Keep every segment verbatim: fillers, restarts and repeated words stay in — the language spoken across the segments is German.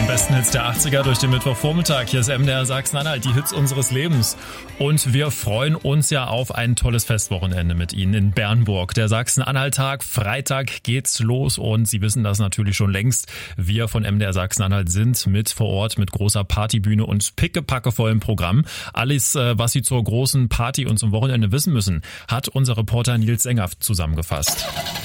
Besten Hits der achtziger durch den Mittwochvormittag. Hier ist M D R Sachsen-Anhalt, die Hits unseres Lebens. Und wir freuen uns ja auf ein tolles Festwochenende mit Ihnen in Bernburg. Der Sachsen-Anhalt-Tag, Freitag geht's los und Sie wissen das natürlich schon längst. Wir von M D R Sachsen-Anhalt sind mit vor Ort mit großer Partybühne und pickepackevollem Programm. Alles, was Sie zur großen Party und zum Wochenende wissen müssen, hat unser Reporter Nils Enger zusammengefasst.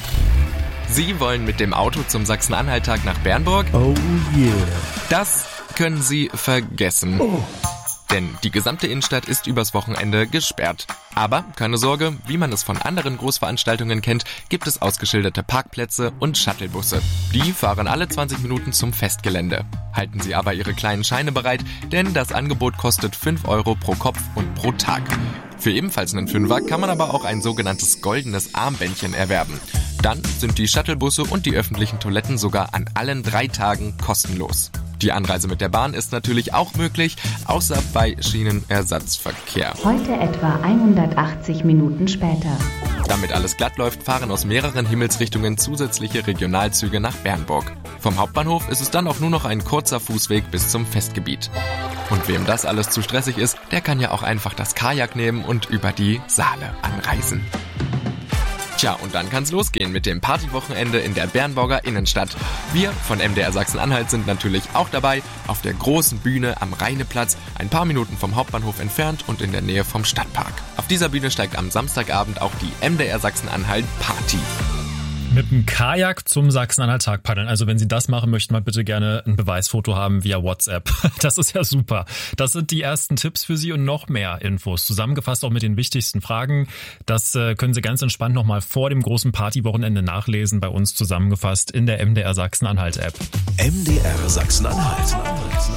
Sie wollen mit dem Auto zum Sachsen-Anhalt-Tag nach Bernburg? Oh yeah. Das können Sie vergessen. Oh. Denn die gesamte Innenstadt ist übers Wochenende gesperrt. Aber keine Sorge, wie man es von anderen Großveranstaltungen kennt, gibt es ausgeschilderte Parkplätze und Shuttlebusse. Die fahren alle zwanzig Minuten zum Festgelände. Halten Sie aber Ihre kleinen Scheine bereit, denn das Angebot kostet fünf Euro pro Kopf und pro Tag. Für ebenfalls einen Fünfer kann man aber auch ein sogenanntes goldenes Armbändchen erwerben. Dann sind die Shuttlebusse und die öffentlichen Toiletten sogar an allen drei Tagen kostenlos. Die Anreise mit der Bahn ist natürlich auch möglich, außer bei Schienenersatzverkehr. Heute etwa hundertachtzig Minuten später. Damit alles glatt läuft, fahren aus mehreren Himmelsrichtungen zusätzliche Regionalzüge nach Bernburg. Vom Hauptbahnhof ist es dann auch nur noch ein kurzer Fußweg bis zum Festgebiet. Und wem das alles zu stressig ist, der kann ja auch einfach das Kajak nehmen und über die Saale anreisen. Tja, und dann kann's losgehen mit dem Partywochenende in der Bernburger Innenstadt. Wir von M D R Sachsen-Anhalt sind natürlich auch dabei, auf der großen Bühne am Rheineplatz, ein paar Minuten vom Hauptbahnhof entfernt und in der Nähe vom Stadtpark. Auf dieser Bühne steigt am Samstagabend auch die M D R Sachsen-Anhalt Party. Mit dem Kajak zum Sachsen-Anhalt-Tag paddeln. Also wenn Sie das machen möchten, mal bitte gerne ein Beweisfoto haben via WhatsApp. Das ist ja super. Das sind die ersten Tipps für Sie und noch mehr Infos. Zusammengefasst auch mit den wichtigsten Fragen. Das können Sie ganz entspannt nochmal vor dem großen Partywochenende nachlesen. Bei uns zusammengefasst in der M D R Sachsen-Anhalt-App. M D R Sachsen-Anhalt.